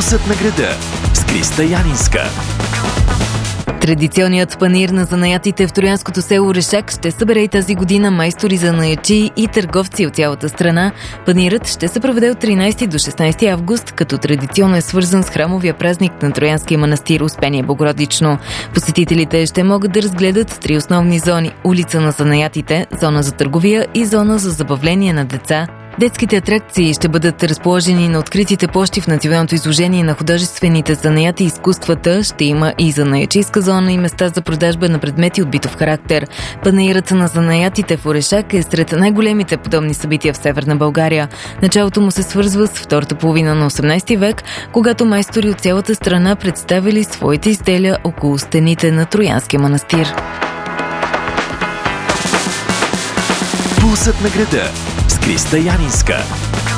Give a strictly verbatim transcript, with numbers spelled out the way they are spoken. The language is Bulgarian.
Пулсът на града с Криста Янинска. Традиционният панаир на занаятите в троянското село Орешак ще събере и тази година майстори, занаятчии и търговци от цялата страна. Панаирът ще се проведе от тринайсети до шестнайсети август, като традиционно е свързан с храмовия празник на Троянския манастир Успение Богородично. Посетителите ще могат да разгледат три основни зони – улица на занаятите, зона за търговия и зона за забавление на деца. Детските атракции ще бъдат разположени на откритите площи в националното изложение на художествените занаяти и изкуствата. Ще има и занаятчийска зона и места за продажба на предмети от битов характер. Панаирът на занаятите в Орешак е сред най-големите подобни събития в Северна България. Началото му се свързва с втората половина на осемнайсети век, когато майстори от цялата страна представили своите изделия около стените на Троянския манастир. Пулсът на града с Криста Янинска.